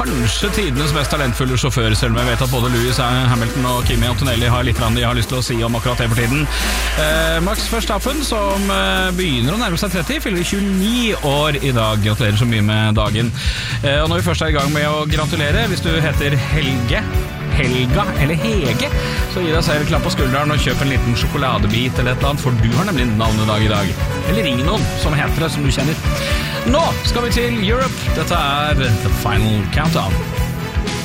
kanskje tidenes mest talentfulle sjåfør, selv om jeg vet at både Lewis Hamilton og Kimi Antonelli har litt de har lyst til å si om akkurat det for tiden. Max Verstappen, som begynner å nærme seg 30, fyller 29 år i dag. Gratulerer så mye med dagen. Og når vi først i gang med å gratulere, hvis du heter Helga eller Hege, så gi deg selv en klapp på skulderen og kjøp en liten sjokoladebit eller et eller annet, for du har nemlig navnedag i dag. Eller ring noen som heter det, som du kjenner. Nå skal vi til Europe. Dette The Final Countdown.